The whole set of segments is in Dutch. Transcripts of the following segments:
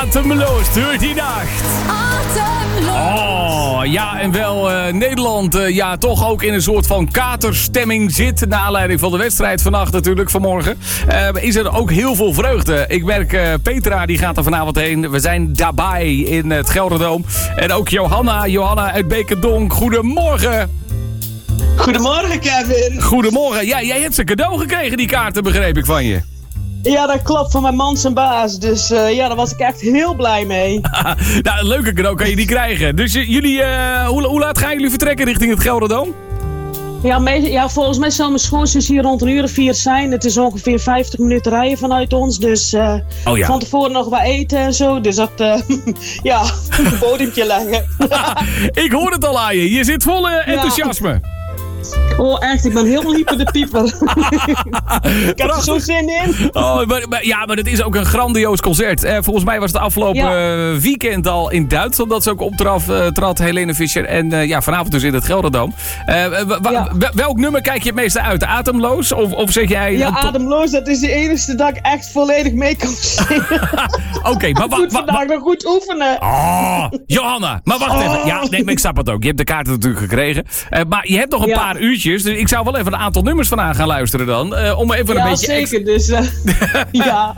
Atemloos door die nacht. Atemloos. Oh, ja en wel Nederland toch ook in een soort van katerstemming zit. Naar aanleiding van de wedstrijd vannacht natuurlijk, vanmorgen. Is er ook heel veel vreugde. Ik merk Petra, die gaat er vanavond heen. We zijn daarbij in het Gelderdoom. En ook Johanna uit Bekendonk. Goedemorgen. Goedemorgen, Kevin. Goedemorgen. Ja, jij hebt ze cadeau gekregen, die kaarten, begreep ik van je. Ja, dat klopt, van mijn man zijn baas. Dus daar was ik echt heel blij mee. Nou, een leuke cadeau kan je die krijgen. Dus jullie, hoe laat gaan jullie vertrekken richting het Gelderdoom? Ja, volgens mij zal mijn schoonzus hier rond 1:04 zijn. Het is ongeveer 50 minuten rijden vanuit ons. Dus van tevoren nog wat eten en zo. Dus dat, een bodempje leggen. Ik hoor het al aan je. Je zit vol enthousiasme. Oh, echt, ik ben helemaal hyper de pieper. Ik heb er zo zin in. Oh, maar dat is ook een grandioos concert. Volgens mij was het afgelopen weekend al in Duitsland dat ze ook optrad, Helene Fischer. En vanavond dus in het Gelderdoom. Welk nummer kijk je het meeste uit? Atemloos? Of zeg jij... Ja, Ademloos, dat is de enige dat ik echt volledig mee kan zingen. Oké, maar wacht. Vandaag nog goed oefenen. Oh, Johanna, maar wacht even. Ja, nee, maar ik snap het ook. Je hebt de kaarten natuurlijk gekregen. Maar je hebt nog een paar uurtjes. Dus ik zou wel even een aantal nummers van aan gaan luisteren dan. Om even een beetje... Ja, zeker. Dus, ja.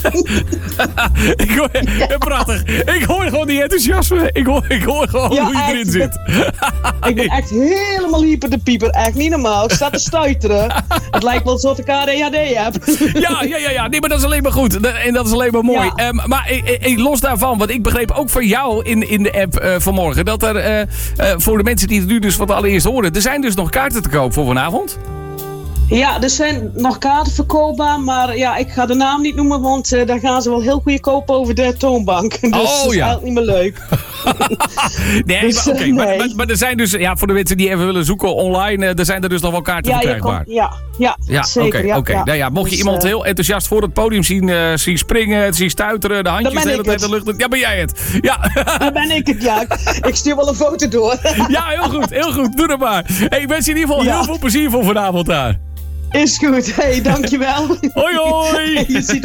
Prachtig. Ik hoor gewoon die enthousiasme. Ik hoor gewoon hoe je erin zit. Ik ben echt helemaal hyper de pieper. Echt niet normaal. Ik sta te stuiteren. Het lijkt wel alsof ik ADHD heb. Ja. Nee, maar dat is alleen maar goed. En dat is alleen maar mooi. Ja. Maar los daarvan, want ik begreep ook van jou in de app vanmorgen, dat er voor de mensen die het nu dus voor het allereerst horen, er zijn dus nog kaarten te koop voor vanavond. Ja, er zijn nog kaarten verkoopbaar, maar ik ga de naam niet noemen, want daar gaan ze wel heel goede kopen over de toonbank. Dus dat is eigenlijk niet meer leuk. Nee, dus, maar er zijn dus, voor de mensen die even willen zoeken online, er zijn er dus nog wel kaarten verkrijgbaar. Zeker. Oké. Nou ja, mocht je iemand heel enthousiast voor het podium zien springen, zien stuiteren, de handjes de hele tijd in de lucht. Ja, ben jij het? Ja. Dan ben ik het, ja. Ik stuur wel een foto door. Ja, heel goed. Doe het maar. Hey, ik wens je in ieder geval heel veel plezier voor vanavond daar. Is goed. Hey, dankjewel. Hoi. Je ziet